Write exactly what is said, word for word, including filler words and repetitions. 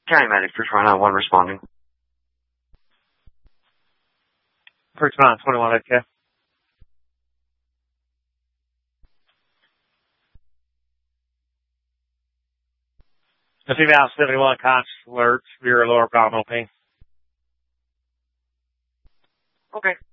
County Medic, first one nine one responding. First nine twenty-one, okay. The female seventy-one conscious alert, severe lower abdominal pain. Okay.